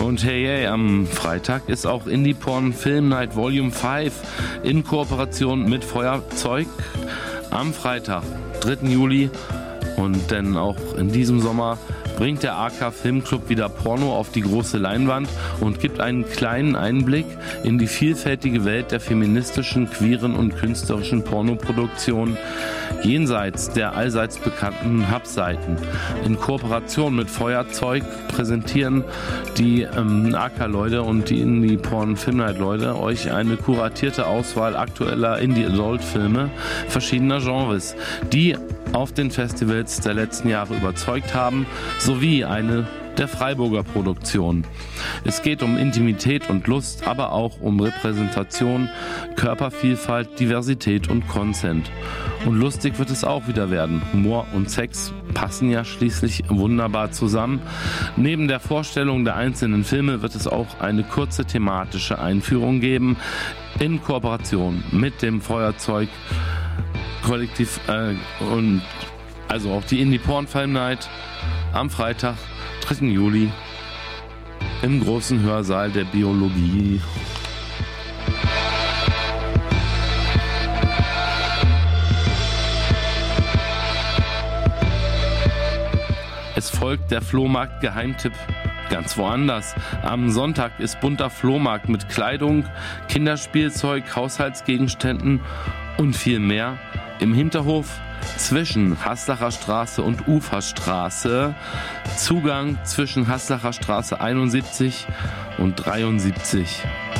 Und hey, am Freitag ist auch Indie Porn Film Night Volume 5 in Kooperation mit Feuerzeug am Freitag, 3. Juli. Und denn auch in diesem Sommer bringt der AK Filmclub wieder Porno auf die große Leinwand und gibt einen kleinen Einblick in die vielfältige Welt der feministischen, queeren und künstlerischen Pornoproduktion jenseits der allseits bekannten Hub-Seiten. In Kooperation mit Feuerzeug präsentieren die AK-Leute und die Indie Porn Film Night Leute euch eine kuratierte Auswahl aktueller Indie-Adult-Filme verschiedener Genres, die auf den Festivals der letzten Jahre überzeugt haben, sowie eine der Freiburger Produktion. Es geht um Intimität und Lust, aber auch um Repräsentation, Körpervielfalt, Diversität und Consent. Und lustig wird es auch wieder werden. Humor und Sex passen ja schließlich wunderbar zusammen. Neben der Vorstellung der einzelnen Filme wird es auch eine kurze thematische Einführung geben in Kooperation mit dem Feuerzeug Kollektiv und also auch die Indie Porn Film Night am Freitag, 3. Juli im großen Hörsaal der Biologie. Es folgt der Flohmarkt-Geheimtipp ganz woanders. Am Sonntag ist bunter Flohmarkt mit Kleidung, Kinderspielzeug, Haushaltsgegenständen und viel mehr im Hinterhof zwischen Haslacher Straße und Uferstraße. Zugang zwischen Haslacher Straße 71 und 73.